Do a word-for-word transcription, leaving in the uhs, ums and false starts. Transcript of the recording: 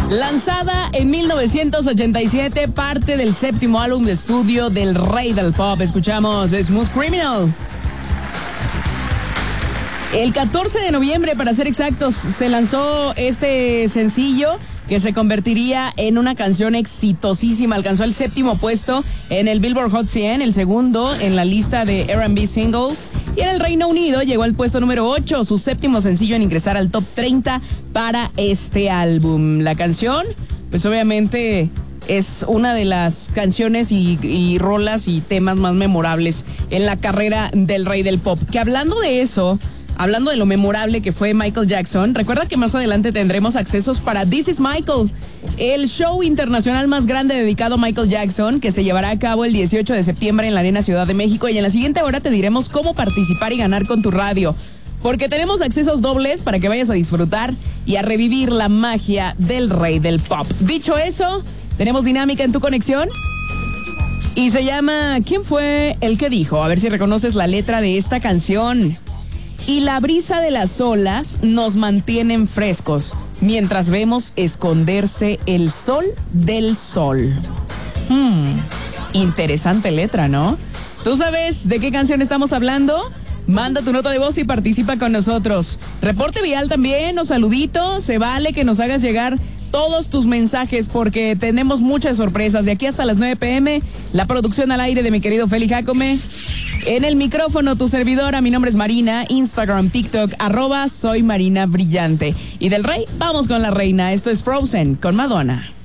Lanzada en mil novecientos ochenta y siete, parte del séptimo álbum de estudio del rey del pop. Escuchamos Smooth Criminal. El catorce de noviembre, para ser exactos, se lanzó este sencillo que se convertiría en una canción exitosísima. Alcanzó el séptimo puesto en el Billboard Hot cien, el segundo en la lista de R and B Singles. Y en el Reino Unido llegó al puesto número ocho, su séptimo sencillo en ingresar al top treinta para este álbum. La canción, pues obviamente es una de las canciones y, y rolas y temas más memorables en la carrera del rey del pop. Que hablando de eso... Hablando de lo memorable que fue Michael Jackson, recuerda que más adelante tendremos accesos para This is Michael, el show internacional más grande dedicado a Michael Jackson, que se llevará a cabo el dieciocho de septiembre en la Arena Ciudad de México. Y en la siguiente hora te diremos cómo participar y ganar con tu radio, porque tenemos accesos dobles para que vayas a disfrutar y a revivir la magia del rey del pop. Dicho eso, tenemos dinámica en tu conexión. Y se llama ¿Quién fue el que dijo? A ver si reconoces la letra de esta canción. Y la brisa de las olas nos mantienen frescos mientras vemos esconderse el sol del sol. Hmm, interesante letra, ¿no? ¿Tú sabes de qué canción estamos hablando? Manda tu nota de voz y participa con nosotros. Reporte vial también o saludito. Se vale que nos hagas llegar todos tus mensajes porque tenemos muchas sorpresas. De aquí hasta las nueve pm, la producción al aire de mi querido Feli Jacome. En el micrófono, tu servidora, mi nombre es Marina, Instagram, TikTok, arroba soy Marina Brillante. Y del rey, vamos con la reina. Esto es Frozen con Madonna.